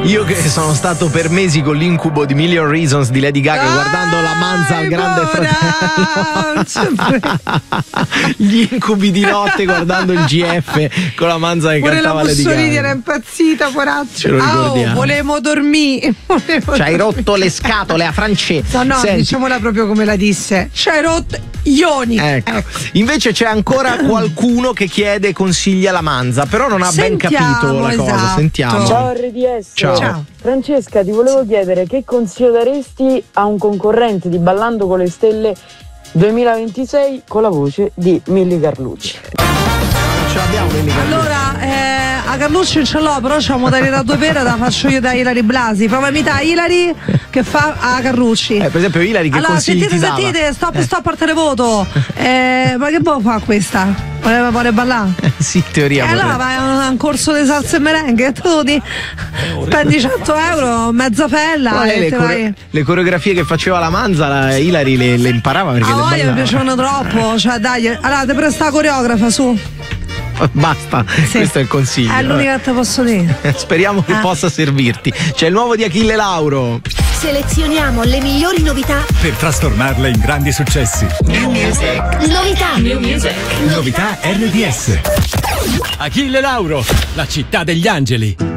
Io che sono stato per mesi con l'incubo di Million Reasons di Lady Gaga guardando la manza al Grande Fratello. Gli incubi di notte guardando il GF con la manza che cantava Lady Gaga. La Mussolini era impazzita, poraccio. Ce lo ricordiamo. Volevo dormire. C'hai rotto le scatole a Francesco. No, diciamola proprio come la disse. C'hai rotto Ioni. Ecco. Invece c'è ancora qualcuno che chiede consigli alla manza, però non ha ben capito la cosa. Sentiamo. Ciao RDS. Ciao. Francesca, ti volevo chiedere che consiglio daresti a un concorrente di Ballando con le Stelle 2026 con la voce di Milly Carlucci. Ce l'abbiamo Milly Carlucci. Allora, a Carlucci ce l'ho, però c'è una modalità 2 pere, la faccio io da Ilari Blasi. Prova a imitare Ilari che fa a Carlucci. Per esempio Ilari che consigli ti dava? Sentite, stop al televoto. Ma che può fare questa? Vuole ballare? Sì, in teoria. Allora vai a un corso di salsa e merengue, tu spendi 100 euro, mezza pella. Le coreografie che faceva la manza, Ilari le imparava perché le ballava. Mi piacevano troppo, cioè dai, allora ti presta la coreografa, su. Basta, sì. Questo è il consiglio. È l'unica che ti posso dire. Speriamo che possa servirti. C'è il nuovo di Achille Lauro. Selezioniamo le migliori novità per trasformarle in grandi successi. New Music. Novità. New Music. Novità RDS. Achille Lauro, la città degli angeli.